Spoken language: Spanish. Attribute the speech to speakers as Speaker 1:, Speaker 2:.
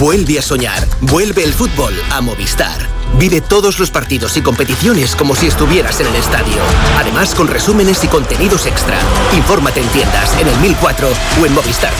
Speaker 1: Vuelve a soñar. Vuelve el fútbol a Movistar. Vive todos los partidos y competiciones como si estuvieras en el estadio. Además, con resúmenes y contenidos extra. Infórmate en tiendas, en el 1004 o en Movistar.